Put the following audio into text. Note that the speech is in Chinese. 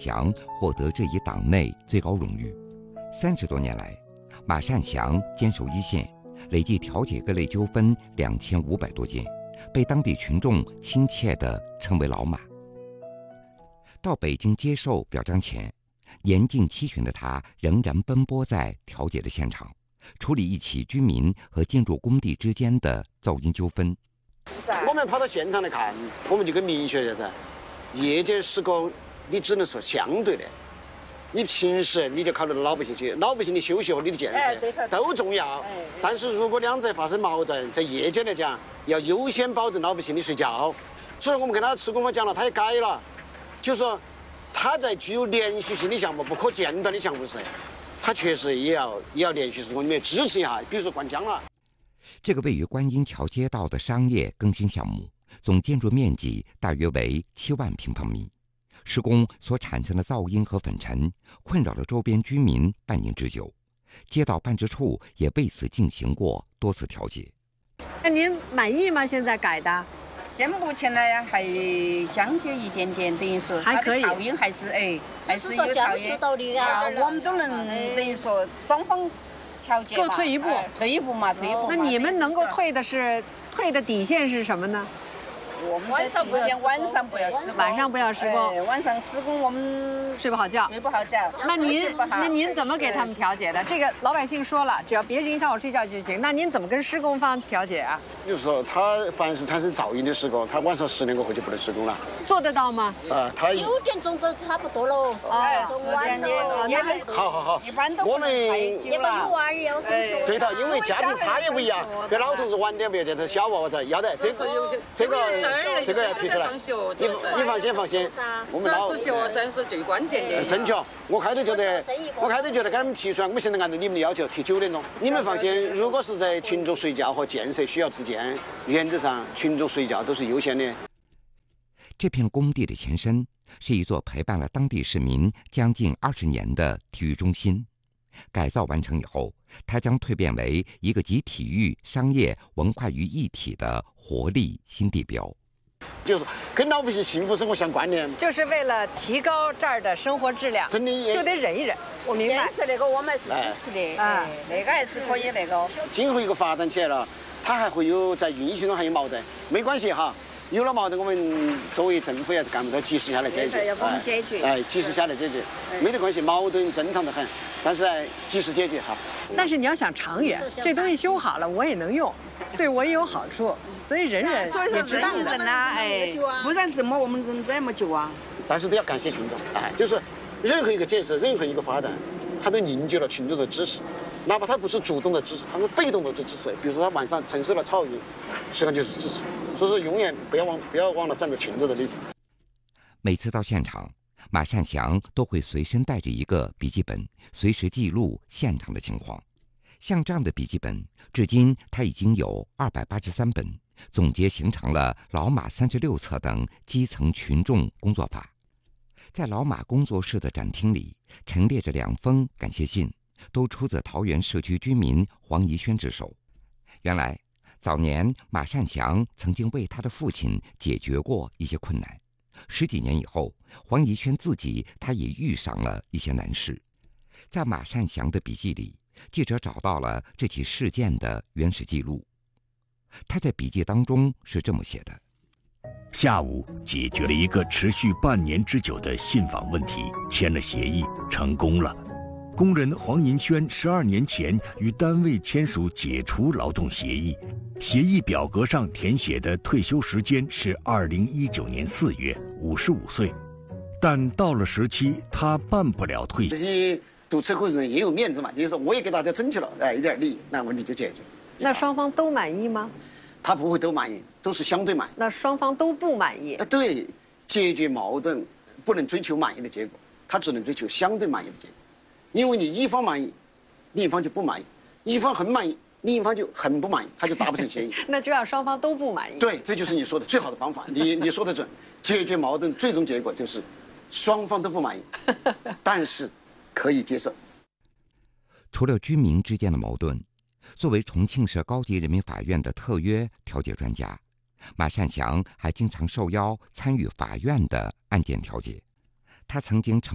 祥获得这一党内最高荣誉。30多年来，马善祥坚守一线，累计调解各类纠纷2500多件，被当地群众亲切地称为老马。到北京接受表彰前，年近70的他仍然奔波在调解的现场，处理一起居民和进入工地之间的噪音纠纷。 我们跑到现场来看，我们就跟明确啥子，夜间施工你只能说相对的，你平时你就考虑到老百姓去，老百姓的休息和你的建设都重要。但是如果两者发生矛盾，在夜间来讲，要优先保证老百姓的睡觉。所以我们跟他施工方讲了，他也改了，就是说他在具有连续性的项目、不可间断的项目时，他确实也要连续施工里面支持一下，比如说灌浆了。 这个位于观音桥街道的商业更新项目，总建筑面积大约为7万平方米。施工所产生的噪音和粉尘困扰了周边居民半年之久，街道办事处也为此进行过多次调解。 那您满意吗？现在改的？ 现目前呢还将就一点点，等于说还可以， 噪音还是有噪音。我们都能等于说双方调解各退一步， 退一步嘛。 那你们能够退的底线是什么呢？ 我们的底线晚上不要施工， 晚上不要施工， 晚上施工我们睡不好觉。那您怎么给他们调解的？这个老百姓说了，只要别影响我睡觉就行。那您怎么跟施工方调解啊？ 就是说，他凡是产生噪音的施工，他晚上10点过后就不能施工了。 做得到吗？ 他 9点钟都差不多了 ，10点也能。 好， 一般都我们因为有娃儿要上学。 对头，因为家庭差异不一样，这老头子晚点不要点，他小娃娃子要得。这个要提出来。你放心，我们老学生是最关键的。 正确，我开头觉得给他们提出来，我们现在按照你们的要求提9点钟。你们放心，如果是在群众睡觉和建设需要之间，原则上群众睡觉都是优先的。 这片工地的前身是一座陪伴了当地市民将近20年的体育中心，改造完成以后，它将蜕变为一个集体育、商业、文化于一体的活力新地标。 就是跟老百姓幸福生活相关联， 就是为了提高这儿的生活质量， 真的就得忍一忍。我明白。 建设那个我们是支持的，那个还是可以那个。 今后一个发展起来了，它还会有在运行中还有矛盾，没关系哈。有了矛盾，我们作为政府也是干不到及时下来解决， 要给我们解决。 及时下来解决，没得关系，矛盾正常得很，但是及时解决哈。 但是你要想长远，这东西修好了我也能用，对我也有好处，所以忍也值当的。 不然怎么我们忍这么久啊？ 但是都要感谢群众，就是任何一个建设，任何一个发展，它都凝聚了群众的支持。哪怕他不是主动的支持，他是被动的支持。比如说他晚上承受了噪音，实际上就是支持。所以说永远不要忘了站在群众的立场。 每次到现场，马善祥都会随身带着一个笔记本，随时记录现场的情况。像这样的笔记本，至今他已经有283本，总结形成了老马36册等基层群众工作法。在老马工作室的展厅里，陈列着2封感谢信，都出自桃园社区居民黄怡轩之手。原来早年马善祥曾经为他的父亲解决过一些困难，10几年以后，黄怡轩自己他也遇上了一些难事。在马善祥的笔记里，记者找到了这起事件的原始记录。他在笔记当中是这么写的： 下午解决了一个持续半年之久的信访问题，签了协议，成功了。工人黄银轩12年前与单位签署解除劳动协议，协议表格上填写的退休时间是2019年4月，55岁。但到了时期，他办不了退休。 这些堵车工人也有面子嘛，就是说我也给大家争取了一点利益，那问题就解决。 那双方都满意吗？ 他不会都满意，都是相对满意。 那双方都不满意？ 对，解决矛盾不能追求满意的结果，他只能追求相对满意的结果。因为你一方满意，另一方就不满意；一方很满意，另一方就很不满意，他就达不成协议。 那就让双方都不满意。 对，这就是你说的最好的方法。你说的准，解决矛盾的最终结果就是双方都不满意，但是可以接受。 除了居民之间的矛盾，作为重庆市高级人民法院的特约调解专家，马善祥还经常受邀参与法院的案件调解。他曾经